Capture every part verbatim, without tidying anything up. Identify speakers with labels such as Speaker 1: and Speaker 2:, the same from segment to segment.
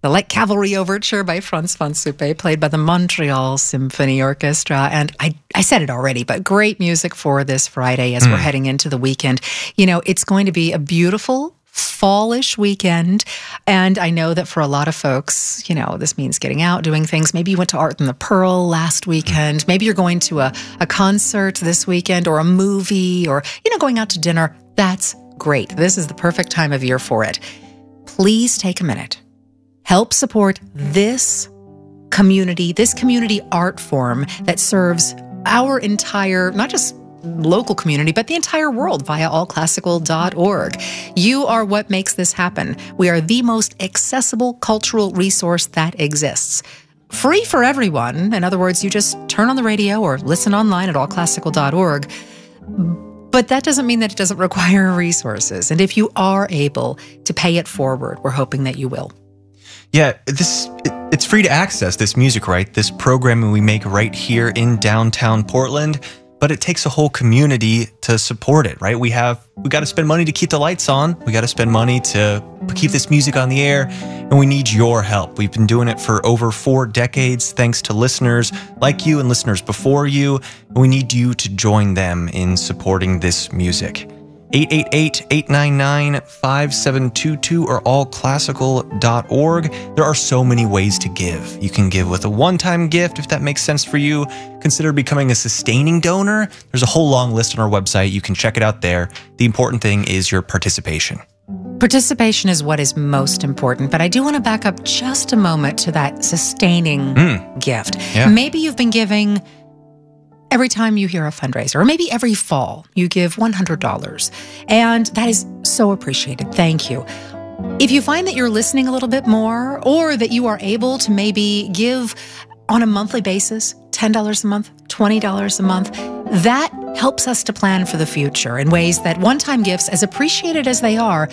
Speaker 1: The Light Cavalry Overture by Franz von Suppe, played by the Montreal Symphony Orchestra. And I, I said it already, but great music for this Friday as mm. we're heading into the weekend. You know, it's going to be a beautiful, fallish weekend. And I know that for a lot of folks, you know, this means getting out, doing things. Maybe you went to Art in the Pearl last weekend. Maybe you're going to a, a concert this weekend, or a movie, or, you know, going out to dinner. That's great. This is the perfect time of year for it. Please take a minute. Help support this community, this community art form that serves our entire, not just local community, but the entire world via all classical dot org. You are what makes this happen. We are the most accessible cultural resource that exists. Free for everyone. In other words, you just turn on the radio or listen online at all classical dot org. But that doesn't mean that it doesn't require resources. And if you are able to pay it forward, we're hoping that you will.
Speaker 2: Yeah, this it, it's free to access, this music, right? This programming we make right here in downtown Portland, but it takes a whole community to support it, right? We have we got to spend money to keep the lights on. We got to spend money to keep this music on the air, and we need your help. We've been doing it for over four decades, thanks to listeners like you and listeners before you. And we need you to join them in supporting this music. eight eight eight, eight nine nine, five seven two two or all classical dot org. There are so many ways to give. You can give with a one-time gift if that makes sense for you. Consider becoming a sustaining donor. There's a whole long list on our website. You can check it out there. The important thing is your participation.
Speaker 1: Participation is what is most important, but I do want to back up just a moment to that sustaining mm. gift.
Speaker 2: Yeah.
Speaker 1: Maybe you've been giving every time you hear a fundraiser, or maybe every fall you give one hundred dollars. And that is so appreciated. Thank you. If you find that you're listening a little bit more, or that you are able to maybe give on a monthly basis, ten dollars a month, twenty dollars a month, that helps us to plan for the future in ways that one-time gifts, as appreciated as they are,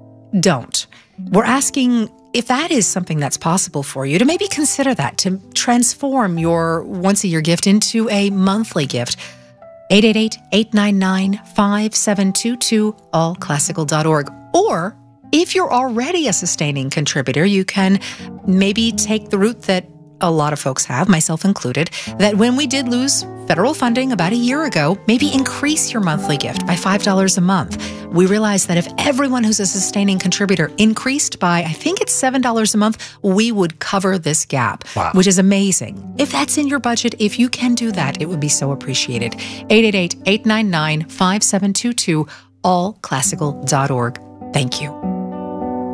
Speaker 1: don't. We're asking, if that is something that's possible for you, to maybe consider that, to transform your once-a-year gift into a monthly gift. eight eight eight, eight nine nine, five seven two two, all classical dot org. Or, if you're already a sustaining contributor, you can maybe take the route that a lot of folks have, myself included, that when we did lose federal funding about a year ago, maybe increase your monthly gift by five dollars a month. We realized that if everyone who's a sustaining contributor increased by, I think it's seven dollars a month, we would cover this gap,
Speaker 2: wow.
Speaker 1: which is amazing. If that's in your budget, if you can do that, it would be so appreciated. eight eight eight, eight nine nine, five seven two two, all classical dot org. Thank you.